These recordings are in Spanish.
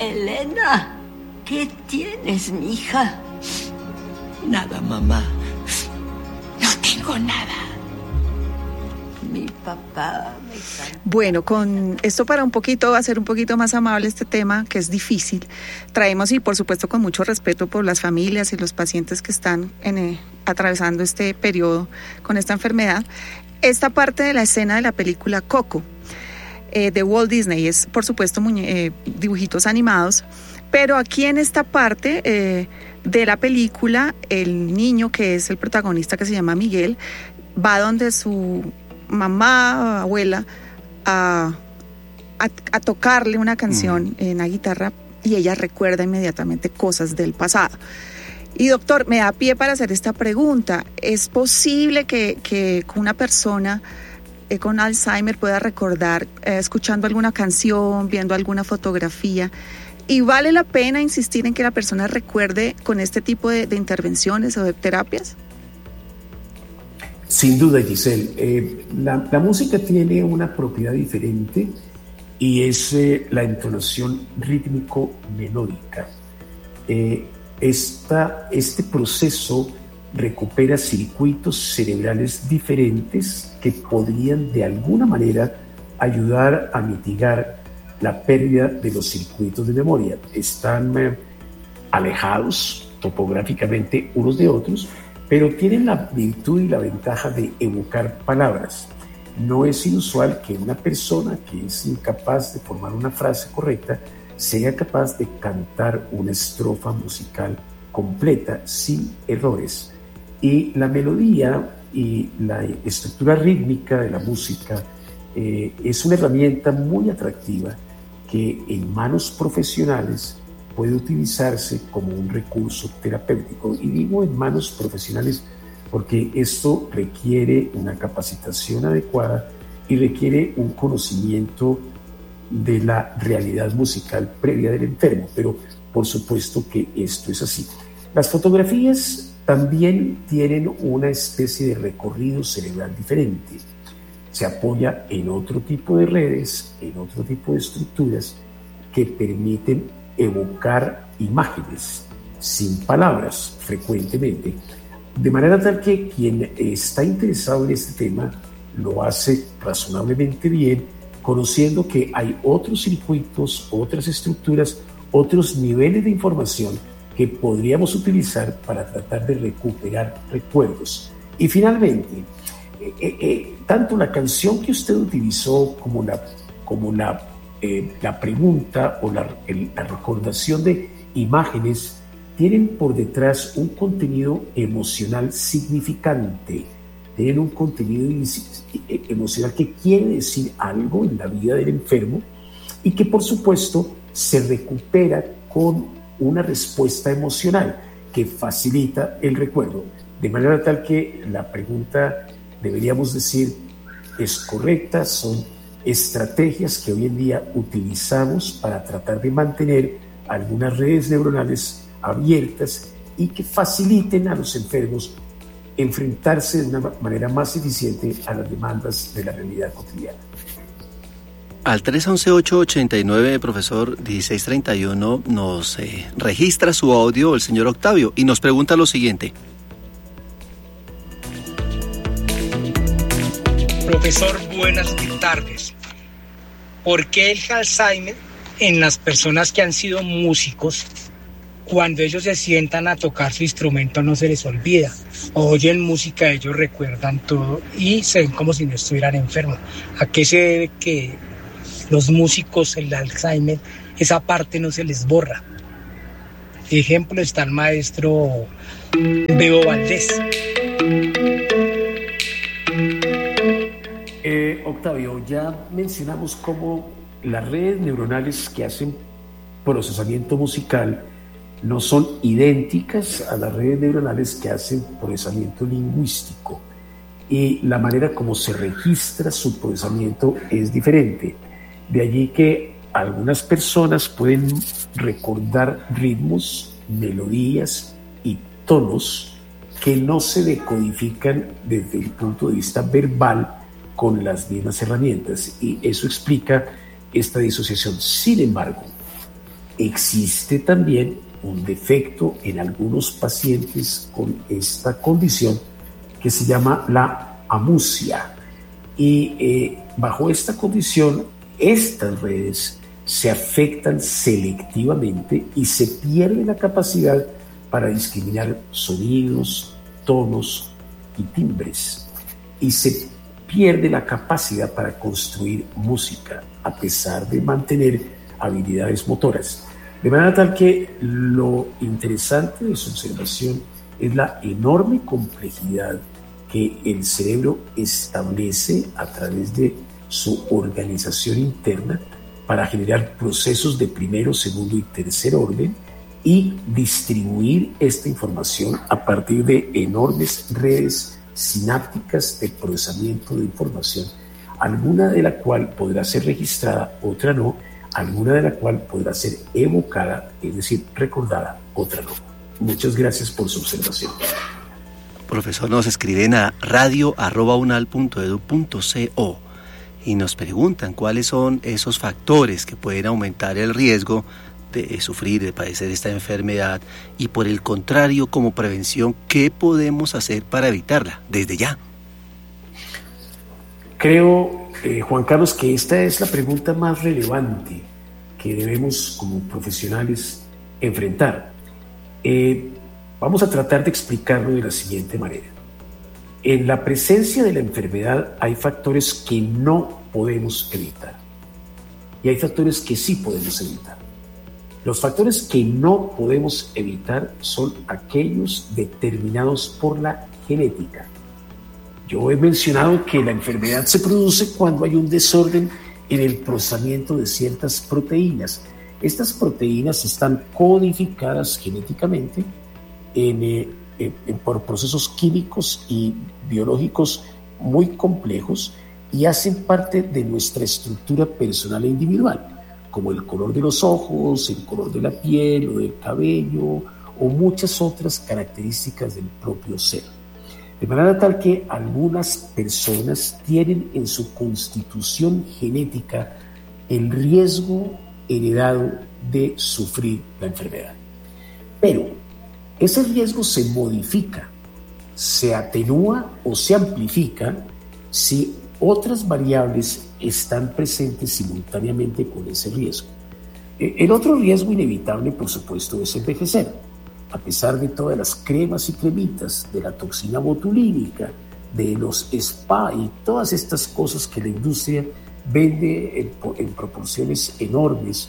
Elena, ¿qué tienes, mija? Nada, mamá. No tengo nada. Mi papá me canta. Bueno, con esto para hacer un poquito más amable este tema, que es difícil, traemos, y por supuesto con mucho respeto por las familias y los pacientes que están atravesando este periodo con esta enfermedad, esta parte de la escena de la película Coco, de Walt Disney. Es, por supuesto, dibujitos animados, pero aquí en esta parte de la película, el niño, que es el protagonista, que se llama Miguel, va donde su mamá, abuela, a tocarle una canción en la guitarra, y ella recuerda inmediatamente cosas del pasado. Y doctor, me da pie para hacer esta pregunta. ¿Es posible que una persona con Alzheimer pueda recordar escuchando alguna canción, viendo alguna fotografía? ¿Y vale la pena insistir en que la persona recuerde con este tipo de intervenciones o de terapias? Sin duda, Giselle. La música tiene una propiedad diferente, y es la entonación rítmico-melódica. Este proceso recupera circuitos cerebrales diferentes que podrían de alguna manera ayudar a mitigar la pérdida de los circuitos de memoria. Están alejados topográficamente unos de otros, pero tienen la virtud y la ventaja de evocar palabras. No es inusual que una persona que es incapaz de formar una frase correcta sea capaz de cantar una estrofa musical completa sin errores. Y la melodía y la estructura rítmica de la música es una herramienta muy atractiva que en manos profesionales puede utilizarse como un recurso terapéutico. Y digo en manos profesionales porque esto requiere una capacitación adecuada y requiere un conocimiento de la realidad musical previa del enfermo, pero por supuesto que esto es así. Las fotografías también tienen una especie de recorrido cerebral diferente. Se apoya en otro tipo de redes, en otro tipo de estructuras que permiten evocar imágenes sin palabras frecuentemente, de manera tal que quien está interesado en este tema lo hace razonablemente bien, conociendo que hay otros circuitos, otras estructuras, otros niveles de información que podríamos utilizar para tratar de recuperar recuerdos. Y finalmente, tanto la canción que usted utilizó como la pregunta o la recordación de imágenes tienen por detrás un contenido emocional significante, tienen un contenido emocional que quiere decir algo en la vida del enfermo y que por supuesto se recupera con una respuesta emocional que facilita el recuerdo, de manera tal que la pregunta, deberíamos decir, es correcta. Son estrategias que hoy en día utilizamos para tratar de mantener algunas redes neuronales abiertas y que faciliten a los enfermos enfrentarse de una manera más eficiente a las demandas de la realidad cotidiana. Al 311-889, profesor 1631, nos registra su audio el señor Octavio y nos pregunta lo siguiente. Profesor, buenas tardes. ¿Por qué el Alzheimer en las personas que han sido músicos, cuando ellos se sientan a tocar su instrumento, no se les olvida? Oyen música, ellos recuerdan todo y se ven como si no estuvieran enfermos. ¿A qué se debe que los músicos, el Alzheimer, esa parte no se les borra? De ejemplo está el maestro Bebo Valdés. Octavio, ya mencionamos cómo las redes neuronales que hacen procesamiento musical no son idénticas a las redes neuronales que hacen procesamiento lingüístico, y la manera como se registra su procesamiento es diferente. De allí que algunas personas pueden recordar ritmos, melodías y tonos que no se decodifican desde el punto de vista verbal con las mismas herramientas, y eso explica esta disociación. Sin embargo, Existe también un defecto en algunos pacientes con esta condición que se llama la amusia. Y bajo esta condición, estas redes se afectan selectivamente y se pierde la capacidad para discriminar sonidos, tonos y timbres. Y se pierde la capacidad para construir música, a pesar de mantener habilidades motoras. De manera tal que lo interesante de su observación es la enorme complejidad que el cerebro establece a través de su organización interna para generar procesos de primero, segundo y tercer orden y distribuir esta información a partir de enormes redes sinápticas de procesamiento de información, alguna de la cual podrá ser registrada, otra no, alguna de la cual podrá ser evocada, es decir, recordada, otra no. Muchas gracias por su observación. Profesor, nos escriben a radio@unal.edu.co y nos preguntan cuáles son esos factores que pueden aumentar el riesgo de sufrir, de padecer esta enfermedad, y por el contrario, como prevención, ¿qué podemos hacer para evitarla desde ya? Creo, Juan Carlos, que esta es la pregunta más relevante que debemos como profesionales enfrentar. Vamos a tratar de explicarlo de la siguiente manera. En la presencia de la enfermedad hay factores que no podemos evitar y hay factores que sí podemos evitar. Los factores que no podemos evitar son aquellos determinados por la genética. Yo he mencionado que la enfermedad se produce cuando hay un desorden en el procesamiento de ciertas proteínas. Estas proteínas están codificadas genéticamente por procesos químicos y biológicos muy complejos y hacen parte de nuestra estructura personal e individual, como el color de los ojos, el color de la piel o del cabello o muchas otras características del propio ser. De manera tal que algunas personas tienen en su constitución genética el riesgo heredado de sufrir la enfermedad. Pero ese riesgo se modifica, se atenúa o se amplifica si otras variables están presentes simultáneamente con ese riesgo. El otro riesgo inevitable, por supuesto, es envejecer. A pesar de todas las cremas y cremitas, de la toxina botulínica, de los spa y todas estas cosas que la industria vende en proporciones enormes,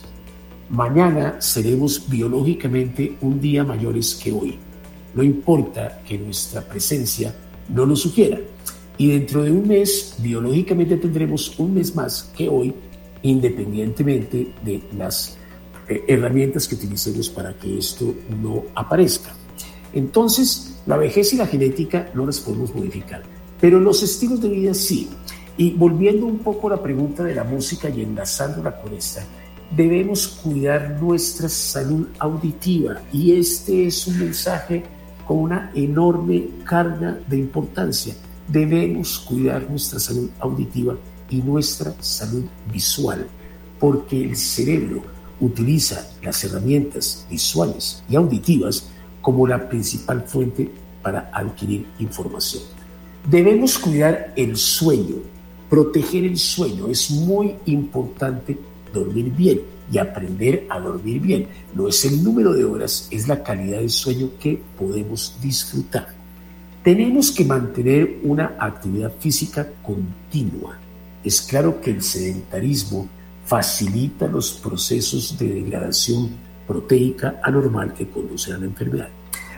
mañana seremos biológicamente un día mayores que hoy. No importa que nuestra presencia no lo sugiera. Y dentro de un mes, biológicamente tendremos un mes más que hoy, independientemente de las herramientas que utilicemos para que esto no aparezca. Entonces, la vejez y la genética no las podemos modificar, pero los estilos de vida sí. Y volviendo un poco a la pregunta de la música y enlazándola con esta, debemos cuidar nuestra salud auditiva, y este es un mensaje con una enorme carga de importancia. Debemos cuidar nuestra salud auditiva y nuestra salud visual, porque el cerebro utiliza las herramientas visuales y auditivas como la principal fuente para adquirir información. Debemos cuidar el sueño, proteger el sueño. Es muy importante dormir bien y aprender a dormir bien. No es el número de horas, es la calidad del sueño que podemos disfrutar. Tenemos que mantener una actividad física continua. Es claro que el sedentarismo facilita los procesos de degradación proteica anormal que conducen a la enfermedad.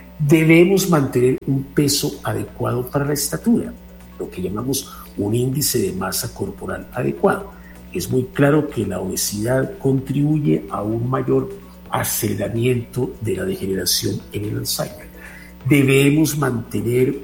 Debemos mantener un peso adecuado para la estatura, lo que llamamos un índice de masa corporal adecuado. Es muy claro que la obesidad contribuye a un mayor aceleramiento de la degeneración en el Alzheimer. Debemos mantener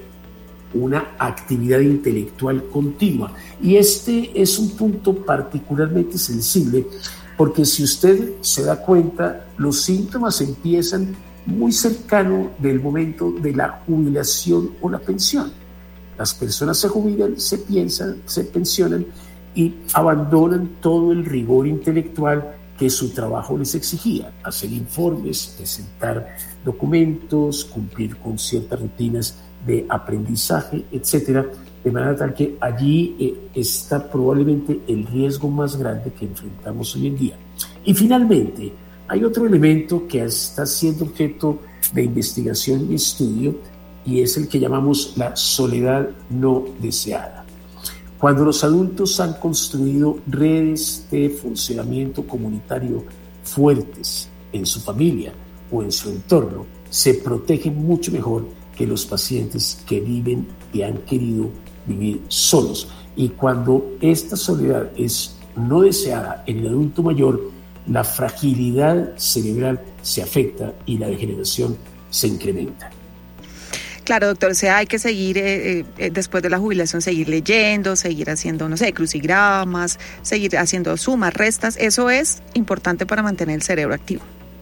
una actividad intelectual continua, y este es un punto particularmente sensible porque si usted se da cuenta, los síntomas empiezan muy cercano del momento de la jubilación o la pensión. Las personas se jubilan, se pensionan y abandonan todo el rigor intelectual que su trabajo les exigía: hacer informes, presentar documentos, cumplir con ciertas rutinas de aprendizaje, etcétera, de manera tal que allí está probablemente el riesgo más grande que enfrentamos hoy en día. Y finalmente, hay otro elemento que está siendo objeto de investigación y estudio, y es el que llamamos la soledad no deseada. Cuando los adultos han construido redes de funcionamiento comunitario fuertes en su familia o en su entorno, se protegen mucho mejor que los pacientes que viven y han querido vivir solos. Y cuando esta soledad es no deseada en el adulto mayor, la fragilidad cerebral se afecta y la degeneración se incrementa. Claro, doctor, o sea, hay que seguir, después de la jubilación, seguir leyendo, seguir haciendo, no sé, crucigramas, seguir haciendo sumas, restas. Eso es importante para mantener el cerebro activo.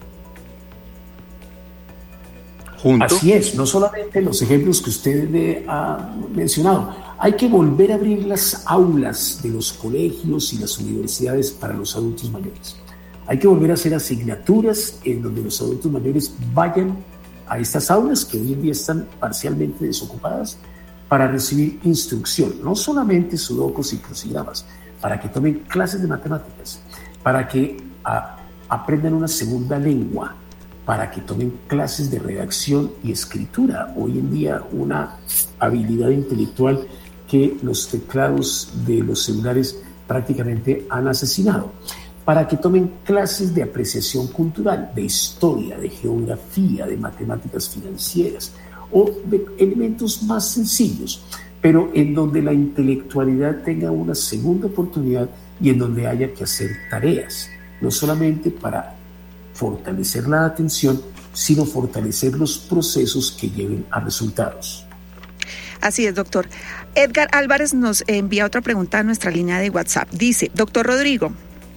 Así es, no solamente los ejemplos que usted ha mencionado. Hay que volver a abrir las aulas de los colegios y las universidades para los adultos mayores. Hay que volver a hacer asignaturas en donde los adultos mayores vayan a estas aulas que hoy en día están parcialmente desocupadas para recibir instrucción, no solamente sudokus y crucigramas, para que tomen clases de matemáticas, para que aprendan una segunda lengua, para que tomen clases de redacción y escritura. Hoy en día una habilidad intelectual que los teclados de los celulares prácticamente han asesinado. Para que tomen clases de apreciación cultural, de historia, de geografía, de matemáticas financieras o de elementos más sencillos, pero en donde la intelectualidad tenga una segunda oportunidad y en donde haya que hacer tareas, no solamente para fortalecer la atención, sino fortalecer los procesos que lleven a resultados. Así es, doctor. Edgar Álvarez nos envía otra pregunta a nuestra línea de WhatsApp. Dice, doctor Rodrigo,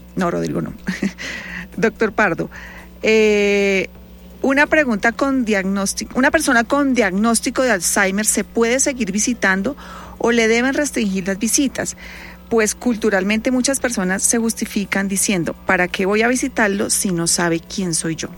doctor Pardo, una persona con diagnóstico de Alzheimer, ¿se puede seguir visitando o le deben restringir las visitas? Pues culturalmente muchas personas se justifican diciendo, ¿para qué voy a visitarlo si no sabe quién soy yo?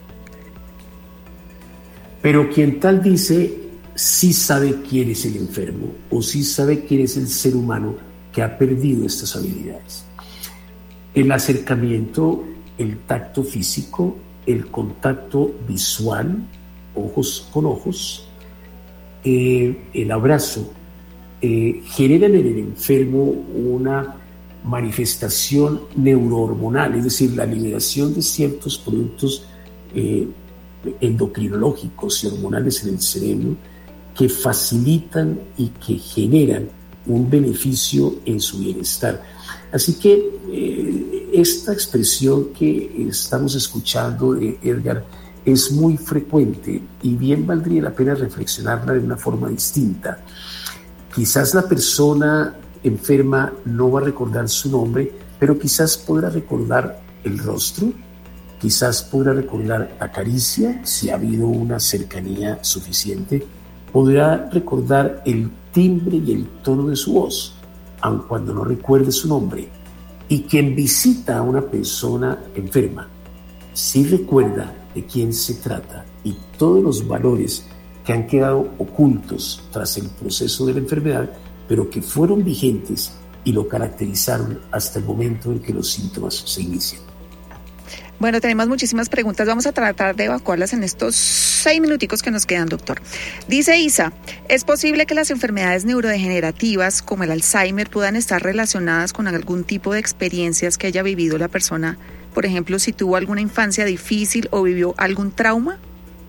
Pero quien tal dice, sí sabe quién es el enfermo o sí sabe quién es el ser humano que ha perdido estas habilidades. El acercamiento, el tacto físico, el contacto visual, ojos con ojos, el abrazo, generan en el enfermo una manifestación neurohormonal, es decir, la liberación de ciertos productos endocrinológicos y hormonales en el cerebro que facilitan y que generan un beneficio en su bienestar. Así que esta expresión que estamos escuchando de Edgar es muy frecuente y bien valdría la pena reflexionarla de una forma distinta. Quizás la persona enferma no va a recordar su nombre, pero quizás podrá recordar el rostro, quizás podrá recordar la caricia, si ha habido una cercanía suficiente, podrá recordar el timbre y el tono de su voz, aun cuando no recuerde su nombre. Y quien visita a una persona enferma, sí recuerda de quién se trata y todos los valores que han quedado ocultos tras el proceso de la enfermedad, pero que fueron vigentes y lo caracterizaron hasta el momento en que los síntomas se inician. Bueno, tenemos muchísimas preguntas, vamos a tratar de evacuarlas en estos 6 minuticos que nos quedan, doctor. Dice Isa, ¿es posible que las enfermedades neurodegenerativas como el Alzheimer puedan estar relacionadas con algún tipo de experiencias que haya vivido la persona? Por ejemplo, si tuvo alguna infancia difícil o vivió algún trauma.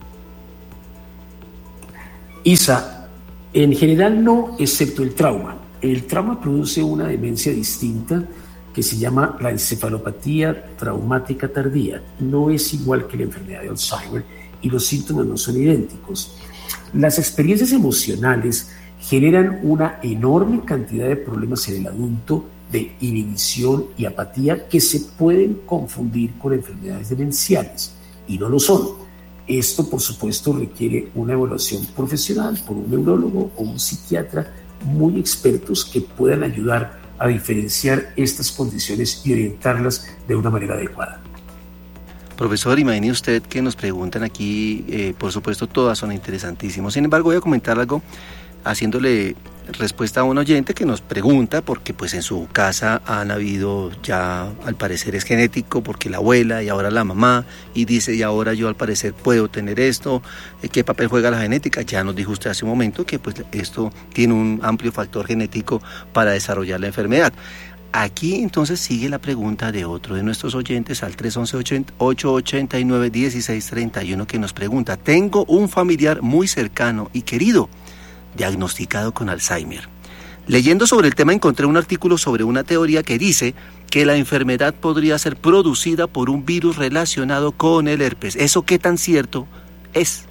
Isa, en general no, excepto el trauma. El trauma produce una demencia distinta que se llama la encefalopatía traumática tardía. No es igual que la enfermedad de Alzheimer y los síntomas no son idénticos. Las experiencias emocionales generan una enorme cantidad de problemas en el adulto de inhibición y apatía que se pueden confundir con enfermedades demenciales y no lo son. Esto, por supuesto, requiere una evaluación profesional por un neurólogo o un psiquiatra muy expertos que puedan ayudar a diferenciar estas condiciones y orientarlas de una manera adecuada. Profesor, imagine usted que nos preguntan aquí, por supuesto todas son interesantísimas. Sin embargo, voy a comentar algo haciéndole respuesta a un oyente que nos pregunta, porque pues en su casa han habido ya, al parecer es genético, porque la abuela y ahora la mamá, y dice, y ahora yo al parecer puedo tener esto, ¿qué papel juega la genética? Ya nos dijo usted hace un momento que pues esto tiene un amplio factor genético para desarrollar la enfermedad. Aquí entonces sigue la pregunta de otro de nuestros oyentes al 311-889-1631 que nos pregunta: tengo un familiar muy cercano y querido diagnosticado con Alzheimer. Leyendo sobre el tema encontré un artículo sobre una teoría que dice que la enfermedad podría ser producida por un virus relacionado con el herpes. ¿Eso qué tan cierto es?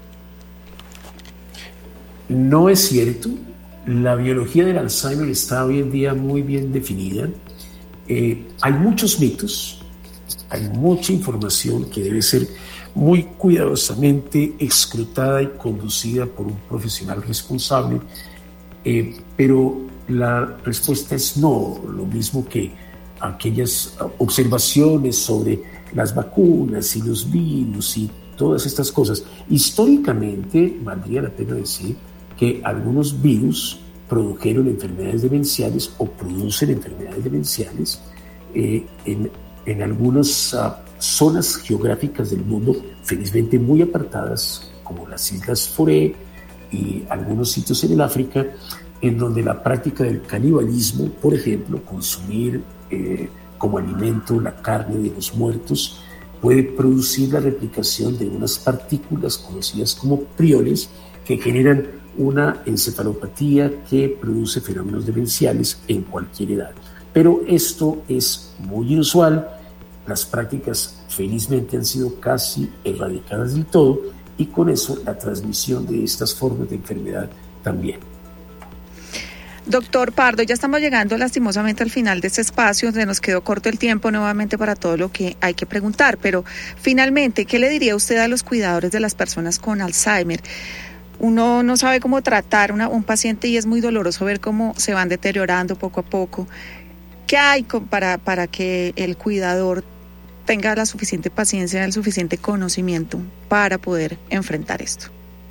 No es cierto. La biología del Alzheimer está hoy en día muy bien definida. Hay muchos mitos, hay mucha información que debe ser muy cuidadosamente escrutada y conducida por un profesional responsable, pero la respuesta es no, lo mismo que aquellas observaciones sobre las vacunas y los virus y todas estas cosas. Históricamente, valdría la pena decir que algunos virus produjeron enfermedades demenciales o producen enfermedades demenciales en algunas zonas geográficas del mundo, felizmente muy apartadas, como las Islas Faroe y algunos sitios en el África, en donde la práctica del canibalismo, por ejemplo, consumir como alimento la carne de los muertos, puede producir la replicación de unas partículas conocidas como priones que generan una encefalopatía que produce fenómenos demenciales en cualquier edad. Pero esto es muy inusual. Las prácticas felizmente han sido casi erradicadas del todo y con eso la transmisión de estas formas de enfermedad también. Doctor Pardo, ya estamos llegando lastimosamente al final de este espacio, donde nos quedó corto el tiempo nuevamente para todo lo que hay que preguntar, pero finalmente, ¿qué le diría usted a los cuidadores de las personas con Alzheimer? Uno no sabe cómo tratar a un paciente y es muy doloroso ver cómo se van deteriorando poco a poco. ¿Qué hay para que el cuidador tenga la suficiente paciencia, el suficiente conocimiento para poder enfrentar esto?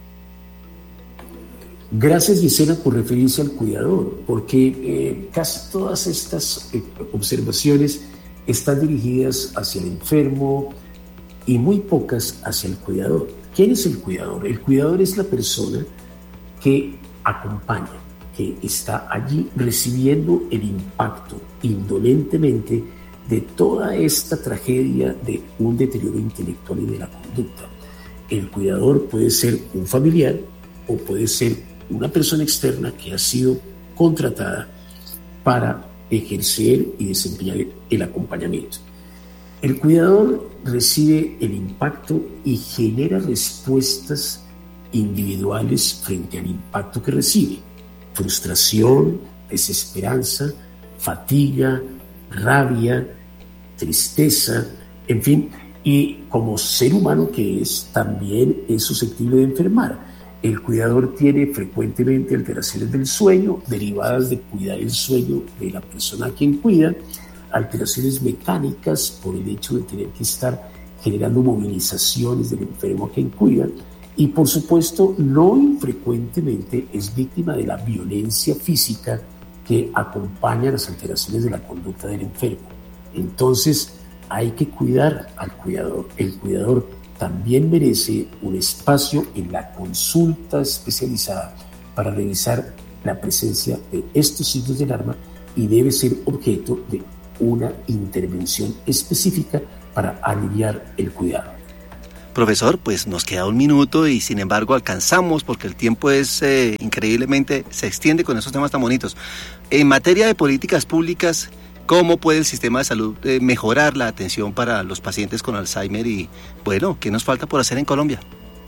Gracias, Gisela, por referirse al cuidador, porque casi todas estas observaciones están dirigidas hacia el enfermo y muy pocas hacia el cuidador. ¿Quién es el cuidador? El cuidador es la persona que acompaña, que está allí recibiendo el impacto indolentemente de toda esta tragedia de un deterioro intelectual y de la conducta. El cuidador puede ser un familiar o puede ser una persona externa que ha sido contratada para ejercer y desempeñar el acompañamiento. El cuidador recibe el impacto y genera respuestas individuales frente al impacto que recibe. Frustración, desesperanza, fatiga, rabia, tristeza, en fin, y como ser humano que es, también es susceptible de enfermar. El cuidador tiene frecuentemente alteraciones del sueño derivadas de cuidar el sueño de la persona a quien cuida, alteraciones mecánicas por el hecho de tener que estar generando movilizaciones del enfermo a quien cuida, y por supuesto no infrecuentemente es víctima de la violencia física que acompaña las alteraciones de la conducta del enfermo. Entonces hay que cuidar al cuidador. El cuidador también merece un espacio en la consulta especializada para revisar la presencia de estos signos de alarma y debe ser objeto de una intervención específica para aliviar el cuidado. Profesor, pues nos queda un minuto y sin embargo alcanzamos porque el tiempo es increíblemente, se extiende con esos temas tan bonitos. En materia de políticas públicas, ¿cómo puede el sistema de salud mejorar la atención para los pacientes con Alzheimer? Y bueno, ¿qué nos falta por hacer en Colombia?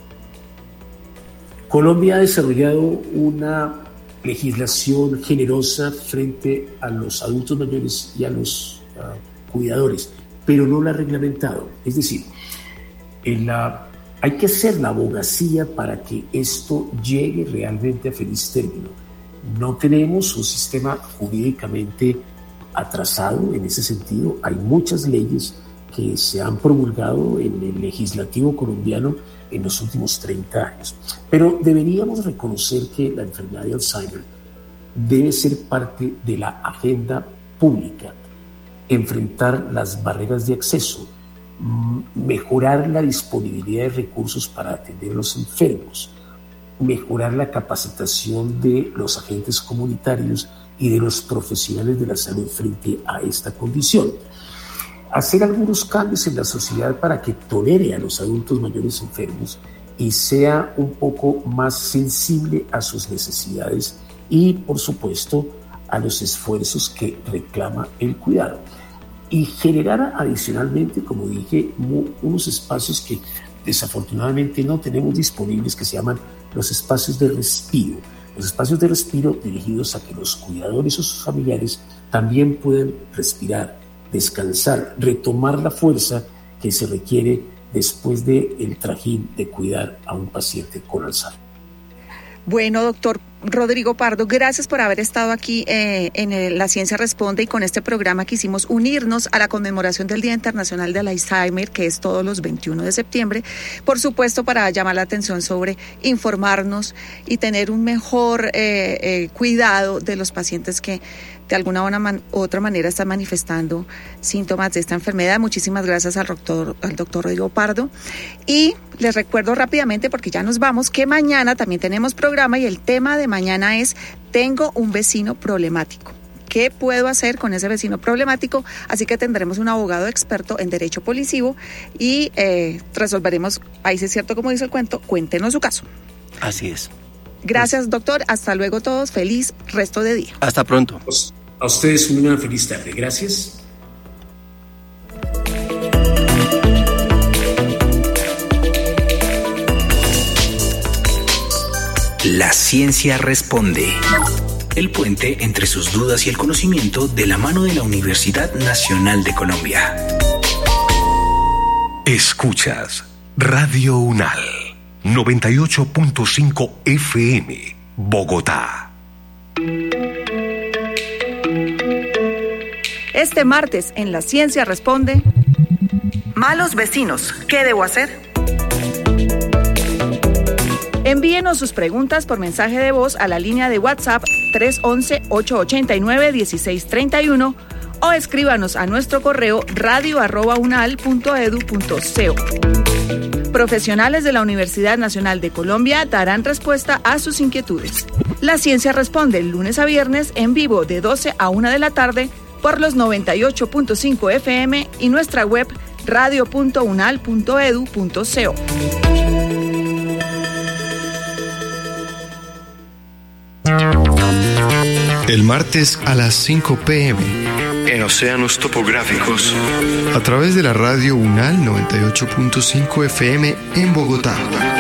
Colombia ha desarrollado una legislación generosa frente a los adultos mayores y a los cuidadores, pero no la ha reglamentado. Es decir, hay que hacer la abogacía para que esto llegue realmente a feliz término. No tenemos un sistema jurídicamente atrasado en ese sentido. Hay muchas leyes que se han promulgado en el legislativo colombiano en los últimos 30 años. Pero deberíamos reconocer que la enfermedad de Alzheimer debe ser parte de la agenda pública, enfrentar las barreras de acceso, mejorar la disponibilidad de recursos para atender a los enfermos, mejorar la capacitación de los agentes comunitarios y de los profesionales de la salud frente a esta condición. Hacer algunos cambios en la sociedad para que tolere a los adultos mayores enfermos y sea un poco más sensible a sus necesidades y, por supuesto, a los esfuerzos que reclama el cuidado. Y generar adicionalmente, como dije, unos espacios que desafortunadamente no tenemos disponibles, que se llaman los espacios de respiro. Los espacios de respiro dirigidos a que los cuidadores o sus familiares también puedan respirar, descansar, retomar la fuerza que se requiere después del trajín de cuidar a un paciente con Alzheimer. Bueno, doctor Rodrigo Pardo, gracias por haber estado aquí en La Ciencia Responde, y con este programa quisimos unirnos a la conmemoración del Día Internacional del Alzheimer, que es todos los 21 de septiembre, por supuesto para llamar la atención sobre informarnos y tener un mejor cuidado de los pacientes que de alguna u otra manera están manifestando síntomas de esta enfermedad. Muchísimas gracias al doctor Rodrigo Pardo. Y les recuerdo rápidamente, porque ya nos vamos, que mañana también tenemos programa y el tema de mañana es: tengo un vecino problemático. ¿Qué puedo hacer con ese vecino problemático? Así que tendremos un abogado experto en derecho policivo y resolveremos, ahí sí es cierto como dice el cuento, cuéntenos su caso. Así es. Gracias, doctor. Hasta luego todos. Feliz resto de día. Hasta pronto. A ustedes una feliz tarde. Gracias. La Ciencia Responde. El puente entre sus dudas y el conocimiento, de la mano de la Universidad Nacional de Colombia. Escuchas Radio UNAL 98.5 FM, Bogotá. Este martes en La Ciencia Responde: malos vecinos, ¿qué debo hacer? Envíenos sus preguntas por mensaje de voz a la línea de WhatsApp 311-889-1631 o escríbanos a nuestro correo radio@unal.edu.co. Profesionales de la Universidad Nacional de Colombia darán respuesta a sus inquietudes. La Ciencia Responde, lunes a viernes, en vivo de 12 a 1 de la tarde por los 98.5 FM y nuestra web radio.unal.edu.co. El martes a las 5 p.m. En Océanos Topográficos. a través de la radio UNAL 98.5 FM en Bogotá.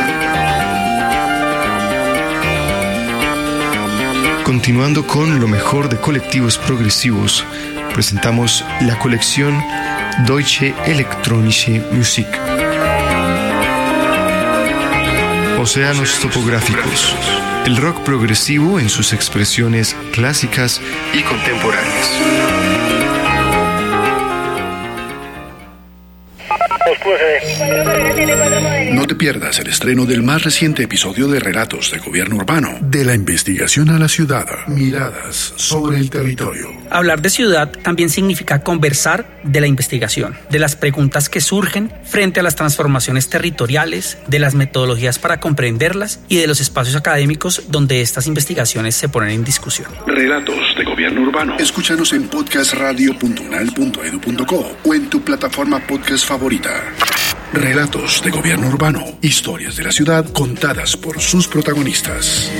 Continuando con lo mejor de colectivos progresivos, presentamos la colección Deutsche Elektronische Musik. Océanos Topográficos. El rock progresivo en sus expresiones clásicas y contemporáneas. No te pierdas el estreno del más reciente episodio de Relatos de Gobierno Urbano, de la investigación a la ciudad, miradas sobre el territorio. Hablar de ciudad también significa conversar de la investigación, de las preguntas que surgen frente a las transformaciones territoriales, de las metodologías para comprenderlas y de los espacios académicos donde estas investigaciones se ponen en discusión. Relatos de Gobierno Urbano. Escúchanos en podcastradio.unal.edu.co o en tu plataforma podcast favorita. Relatos de Gobierno Urbano. Historias de la ciudad contadas por sus protagonistas.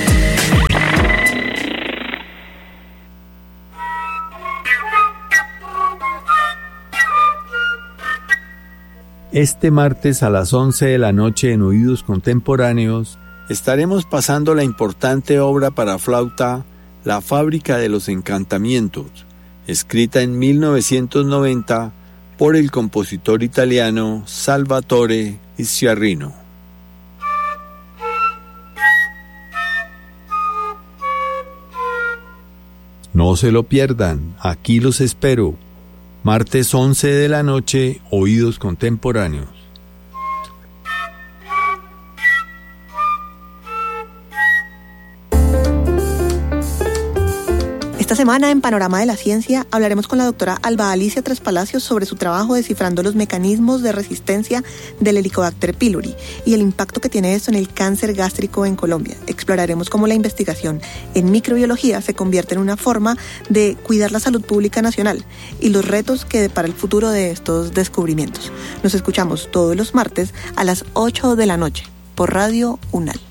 Este martes a las 11 de la noche en Oídos Contemporáneos estaremos pasando la importante obra para flauta La Fábrica de los Encantamientos, escrita en 1990 por el compositor italiano Salvatore Sciarrino. No se lo pierdan, aquí los espero. Martes 11 de la noche, Oídos Contemporáneos. Esta semana en Panorama de la Ciencia hablaremos con la doctora Alba Alicia Tres Palacios sobre su trabajo descifrando los mecanismos de resistencia del Helicobacter pylori y el impacto que tiene esto en el cáncer gástrico en Colombia. Exploraremos cómo la investigación en microbiología se convierte en una forma de cuidar la salud pública nacional y los retos que depara el futuro de estos descubrimientos. Nos escuchamos todos los martes a las 8 de la noche por Radio UNAL.